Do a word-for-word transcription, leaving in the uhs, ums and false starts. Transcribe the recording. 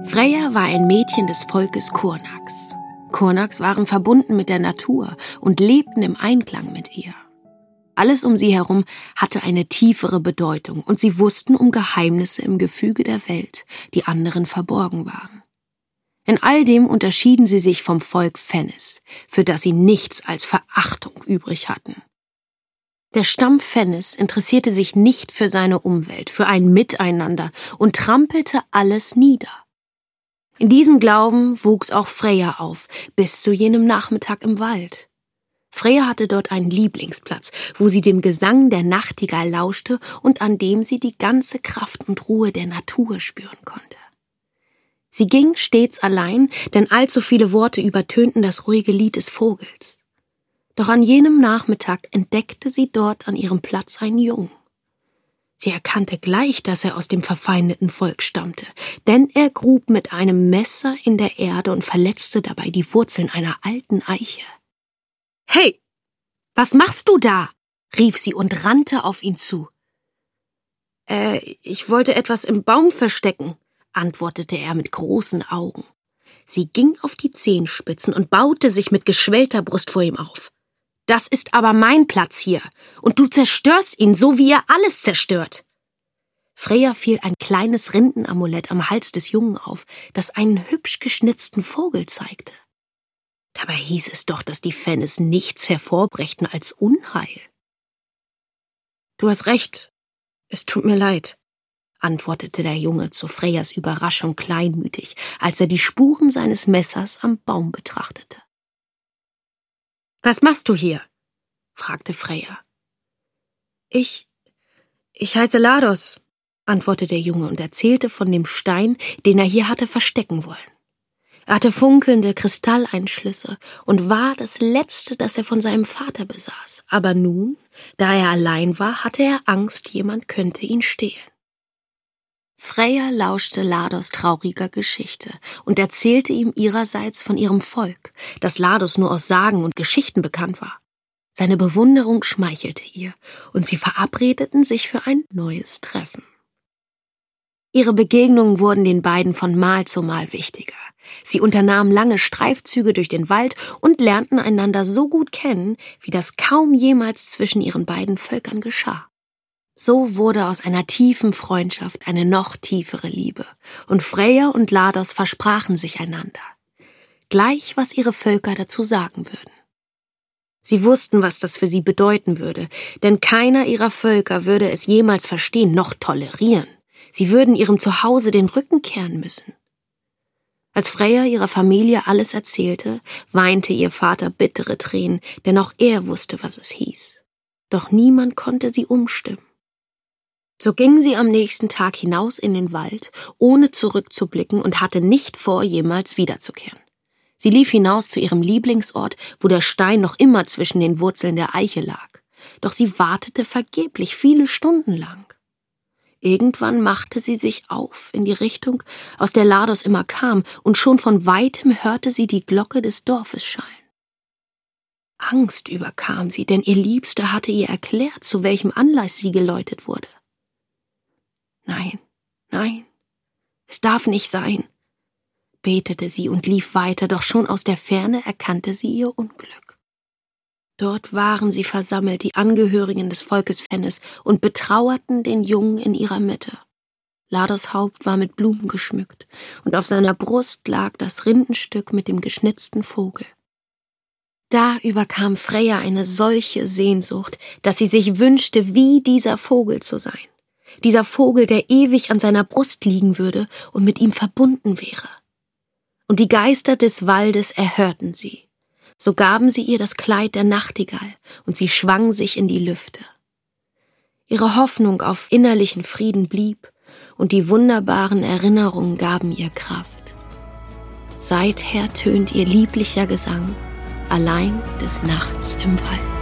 Freyja war ein Mädchen des Volkes Kurnax. Kurnax waren verbunden mit der Natur und lebten im Einklang mit ihr. Alles um sie herum hatte eine tiefere Bedeutung und sie wussten um Geheimnisse im Gefüge der Welt, die anderen verborgen waren. In all dem unterschieden sie sich vom Volk Fennis, für das sie nichts als Verachtung übrig hatten. Der Stamm Fennis interessierte sich nicht für seine Umwelt, für ein Miteinander und trampelte alles nieder. In diesem Glauben wuchs auch Freyja auf, bis zu jenem Nachmittag im Wald. Freyja hatte dort einen Lieblingsplatz, wo sie dem Gesang der Nachtigall lauschte und an dem sie die ganze Kraft und Ruhe der Natur spüren konnte. Sie ging stets allein, denn allzu viele Worte übertönten das ruhige Lied des Vogels. Doch an jenem Nachmittag entdeckte sie dort an ihrem Platz einen Jungen. Sie erkannte gleich, dass er aus dem verfeindeten Volk stammte, denn er grub mit einem Messer in der Erde und verletzte dabei die Wurzeln einer alten Eiche. »Hey, was machst du da?« rief sie und rannte auf ihn zu. »Äh, ich wollte etwas im Baum verstecken«, antwortete er mit großen Augen. Sie ging auf die Zehenspitzen und baute sich mit geschwellter Brust vor ihm auf. »Das ist aber mein Platz hier, und du zerstörst ihn, so wie er alles zerstört.« Freyja fiel ein kleines Rindenamulett am Hals des Jungen auf, das einen hübsch geschnitzten Vogel zeigte. Dabei hieß es doch, dass die Fennis nichts hervorbrächten als Unheil. »Du hast recht, es tut mir leid«, antwortete der Junge zu Freyjas Überraschung kleinmütig, als er die Spuren seines Messers am Baum betrachtete. »Was machst du hier?« fragte Freyja. Ich, ich heiße Lados«, antwortete der Junge und erzählte von dem Stein, den er hier hatte verstecken wollen. Er hatte funkelnde Kristalleinschlüsse und war das Letzte, das er von seinem Vater besaß. Aber nun, da er allein war, hatte er Angst, jemand könnte ihn stehlen. Freyja lauschte Lados trauriger Geschichte und erzählte ihm ihrerseits von ihrem Volk, das Lados nur aus Sagen und Geschichten bekannt war. Seine Bewunderung schmeichelte ihr, und sie verabredeten sich für ein neues Treffen. Ihre Begegnungen wurden den beiden von Mal zu Mal wichtiger. Sie unternahmen lange Streifzüge durch den Wald und lernten einander so gut kennen, wie das kaum jemals zwischen ihren beiden Völkern geschah. So wurde aus einer tiefen Freundschaft eine noch tiefere Liebe, und Freyja und Lados versprachen sich einander, gleich was ihre Völker dazu sagen würden. Sie wussten, was das für sie bedeuten würde, denn keiner ihrer Völker würde es jemals verstehen noch tolerieren. Sie würden ihrem Zuhause den Rücken kehren müssen. Als Freyja ihrer Familie alles erzählte, weinte ihr Vater bittere Tränen, denn auch er wusste, was es hieß. Doch niemand konnte sie umstimmen. So ging sie am nächsten Tag hinaus in den Wald, ohne zurückzublicken und hatte nicht vor, jemals wiederzukehren. Sie lief hinaus zu ihrem Lieblingsort, wo der Stein noch immer zwischen den Wurzeln der Eiche lag. Doch sie wartete vergeblich viele Stunden lang. Irgendwann machte sie sich auf in die Richtung, aus der Lados immer kam, und schon von weitem hörte sie die Glocke des Dorfes schallen. Angst überkam sie, denn ihr Liebster hatte ihr erklärt, zu welchem Anlass sie geläutet wurde. Nein, nein, es darf nicht sein, betete sie und lief weiter, doch schon aus der Ferne erkannte sie ihr Unglück. Dort waren sie versammelt, die Angehörigen des Volkes Fennis, und betrauerten den Jungen in ihrer Mitte. Lados Haupt war mit Blumen geschmückt, und auf seiner Brust lag das Rindenstück mit dem geschnitzten Vogel. Da überkam Freyja eine solche Sehnsucht, dass sie sich wünschte, wie dieser Vogel zu sein. Dieser Vogel, der ewig an seiner Brust liegen würde und mit ihm verbunden wäre. Und die Geister des Waldes erhörten sie. So gaben sie ihr das Kleid der Nachtigall und sie schwang sich in die Lüfte. Ihre Hoffnung auf innerlichen Frieden blieb und die wunderbaren Erinnerungen gaben ihr Kraft. Seither tönt ihr lieblicher Gesang allein des Nachts im Wald.